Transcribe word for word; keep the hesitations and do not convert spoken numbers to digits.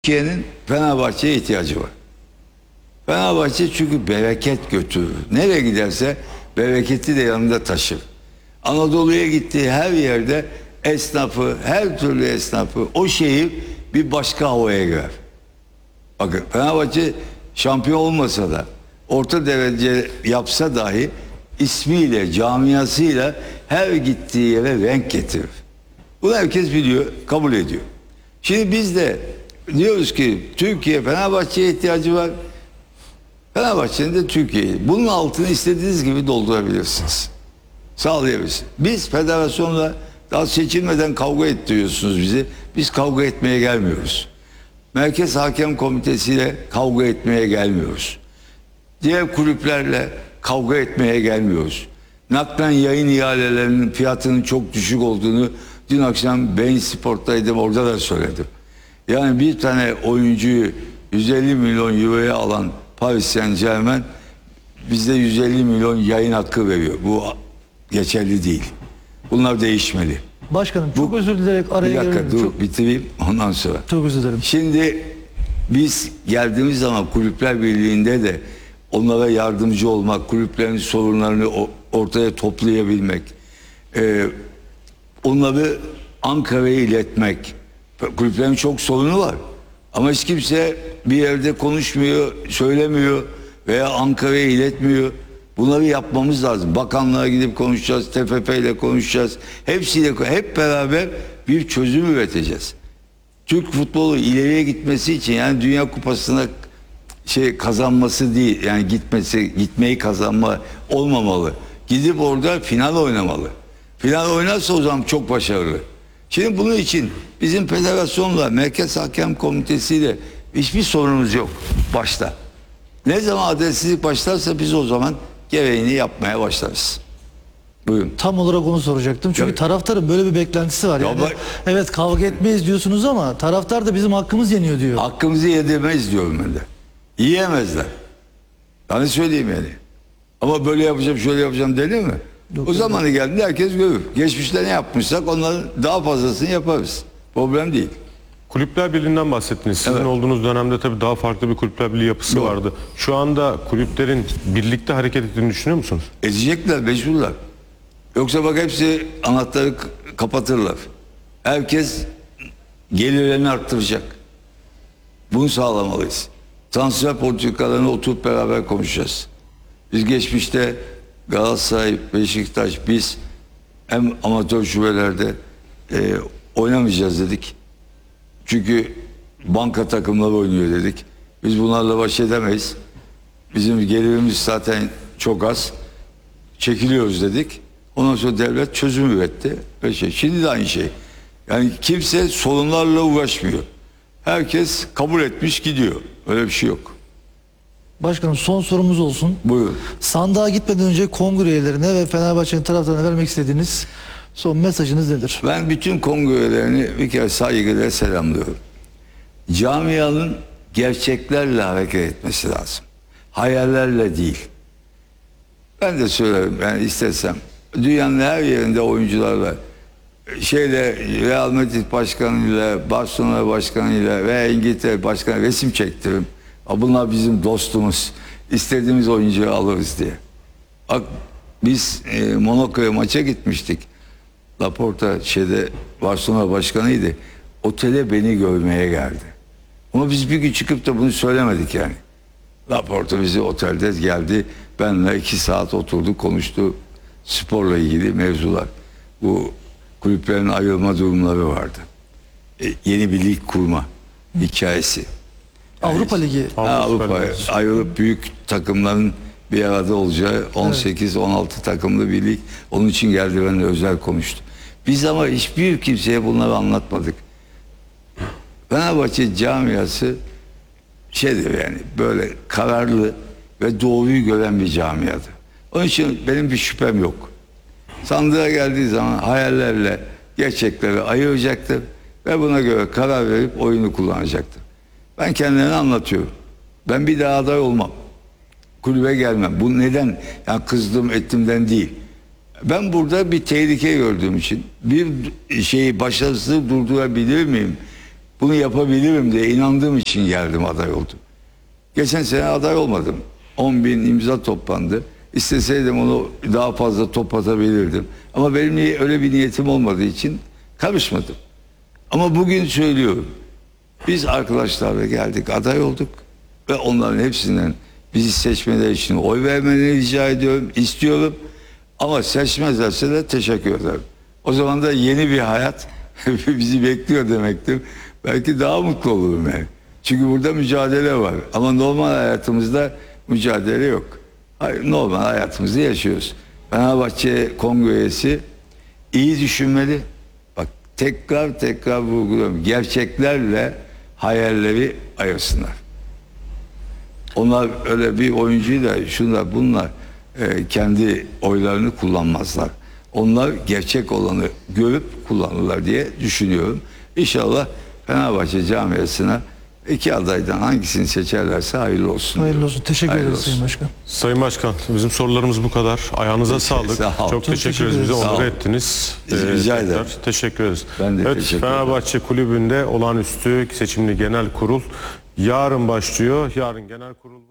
Türkiye'nin Fenerbahçe'ye ihtiyacı var. Fenerbahçe çünkü bereket götürür. Nereye giderse bereketi de yanında taşır. Anadolu'ya gittiği her yerde esnafı, her türlü esnafı, o şehir bir başka havaya girer. Bakın Fenerbahçe şampiyon olmasa da, orta derece yapsa dahi ismiyle, camiasıyla her gittiği yere renk getirir. Bunu herkes biliyor, kabul ediyor. Şimdi biz de diyoruz ki Türkiye Fenerbahçe'ye ihtiyacı var. Fenerbahçe'nin de Türkiye'yi. Bunun altını istediğiniz gibi doldurabilirsiniz. Sağlayabilirsiniz. Biz federasyonla daha seçilmeden kavga ettiriyorsunuz bizi. Biz kavga etmeye gelmiyoruz. Merkez Hakem Komitesi'yle kavga etmeye gelmiyoruz. Diğer kulüplerle kavga etmeye gelmiyoruz. Naklen yayın ihalelerinin fiyatının çok düşük olduğunu dün akşam Bein Spor'taydım, orada da söyledim. Yani bir tane oyuncuyu yüz elli milyon euroya alan Paris Saint-Germain bizde yüz elli milyon yayın hakkı veriyor. Bu geçerli değil. Bunlar değişmeli. Başkanım çok Bu, özür dileyerek araya bir dakika girelim. dur Çok, bitireyim ondan sonra. çok özür dilerim. Şimdi biz geldiğimiz zaman Kulüpler Birliği'nde de onlara yardımcı olmak, kulüplerin sorunlarını ortaya toplayabilmek, e, onları Ankara'ya iletmek. Kulüplerin çok sorunu var. Ama hiç kimse bir yerde konuşmuyor, söylemiyor veya Ankara'ya iletmiyor. Bunları yapmamız lazım. Bakanlığa gidip konuşacağız, T F F ile konuşacağız. Hepsiyle, hep beraber bir çözüm üreteceğiz. Türk futbolu ileriye gitmesi için, yani Dünya Kupası'na şey kazanması değil, yani gitmesi, gitmeyi kazanma olmamalı. Gidip orada final oynamalı. Final oynarsa o zaman çok başarılı. Şimdi bunun için bizim federasyonla, Merkez Hakem Komitesi'yle hiçbir sorunumuz yok başta. Ne zaman adaletsizlik başlarsa biz o zaman gereğini yapmaya başlarız. Buyurun. Tam olarak onu soracaktım. Çünkü Evet. taraftarın böyle bir beklentisi var. Ya Yani, bak- evet kavga etmeyiz diyorsunuz ama taraftar da bizim hakkımız yeniyor diyor. Hakkımızı yedirmeyiz diyorum ben de. Yiyemezler. Yani söyleyeyim yani. Ama böyle yapacağım, şöyle yapacağım dedi mi? Yok, o zamanı geldiğinde herkes görür. Geçmişte ne yapmışsak onların daha fazlasını yaparız. Problem değil. Kulüpler Birliği'nden bahsettiniz. Sizin Evet. olduğunuz dönemde tabii daha farklı bir Kulüpler Birliği yapısı Doğru. vardı. Şu anda kulüplerin birlikte hareket ettiğini düşünüyor musunuz? Ezecekler, mecburlar. Yoksa bak hepsi anahtarı k- kapatırlar. Herkes gelirlerini arttıracak. Bunu sağlamalıyız. Transfer politikalarını oturup beraber konuşacağız. Biz geçmişte Galatasaray, Beşiktaş, biz hem amatör şubelerde e, oynamayacağız dedik. Çünkü banka takımları oynuyor dedik. Biz bunlarla baş edemeyiz. Bizim gelirimiz zaten çok az. Çekiliyoruz dedik. Ondan sonra devlet çözüm üretti. Ve şey. Şimdi de aynı şey. Yani kimse sorunlarla uğraşmıyor. Herkes kabul etmiş gidiyor. Öyle bir şey yok. Başkanım son sorumuz olsun. Buyurun. Sandığa gitmeden önce kongre üyelerine ve Fenerbahçe'nin taraftarına vermek istediğiniz son mesajınız nedir? Ben bütün kongrelerini bir kere saygıyla selamlıyorum. Camianın gerçeklerle hareket etmesi lazım. Hayallerle değil. Ben de söylerim, yani istesem dünyanın her yerinde oyuncularla, şeyle, Real Madrid başkanıyla, Barcelona başkanıyla ve İngiltere başkanı resim çektiririm. Bunlar bizim dostumuz. İstediğimiz oyuncuyu alırız diye. Bak biz e, Monaco'ya maça gitmiştik. Laporta şeyde Barcelona başkanıydı. Otele beni görmeye geldi. Ama biz bir gün çıkıp da bunu söylemedik yani. Laporta bizi otelde geldi. Benimle iki saat oturdu, konuştu. Sporla ilgili mevzular. Bu kulüplerin ayrılma durumları vardı. E, yeni bir lig kurma hikayesi. Avrupa Ligi. Ha, Avrupa Avrupa Ligi. ayrılıp büyük takımların bir arada olacağı on sekiz on altı takımlı bir lig. Onun için geldi, benimle özel konuştu. Biz ama hiçbir kimseye bunları anlatmadık. Fenerbahçe camiası şeydir yani, böyle kararlı ve doğruyu gören bir camiadır. Onun için benim bir şüphem yok. Sandığa geldiği zaman hayallerle gerçekleri ayıracaktır ve buna göre karar verip oyunu kullanacaktır. Ben kendilerine anlatıyorum. Ben bir daha aday olmam. Kulübe gelmem. Bu neden? Yani kızdım ettimden değil. Ben burada bir tehlike gördüğüm için bir şeyi başarısız durdurabilir miyim? Bunu yapabilirim diye inandığım için geldim, aday oldum. Geçen sene aday olmadım. on bin imza toplandı. İsteseydim onu daha fazla toplatabilirdim. Ama benim niye- öyle bir niyetim olmadığı için karışmadım. Ama bugün söylüyorum. Biz arkadaşlarla geldik, aday olduk. Ve onların hepsinden bizi seçmeleri için oy vermelerini rica ediyorum, istiyorum. Ama seçmezlerse de teşekkür ederim. O zaman da yeni bir hayat bizi bekliyor demektir. Belki daha mutlu olurum yani. Çünkü burada mücadele var. Ama normal hayatımızda mücadele yok. Hayır, normal hayatımızı yaşıyoruz. Fenerbahçe Kongre üyesi iyi düşünmeli. Bak, tekrar tekrar vurguluyorum. Gerçeklerle hayalleri ayırsınlar. Onlar öyle bir oyuncuyla şunlar bunlar e, kendi oylarını kullanmazlar. Onlar gerçek olanı görüp kullanırlar diye düşünüyorum. İnşallah Fenerbahçe camiasına iki adaydan hangisini seçerlerse hayırlı olsun. Hayırlı diyorum. olsun. Teşekkür Hayırlı ederiz olsun. Sayın Başkan. Sayın Başkan, bizim sorularımız bu kadar. Ayağınıza sağlık. Sağ ol. Çok, Çok teşekkür teşekkür ederiz. Bizi ederiz. Sağ onur ol. ettiniz. Rica tekrar ederim. Teşekkür ederiz. Ben de evet, teşekkür ederim. Fenerbahçe Kulübü'nde olağanüstü seçimli genel kurul yarın başlıyor. Yarın genel kurul var.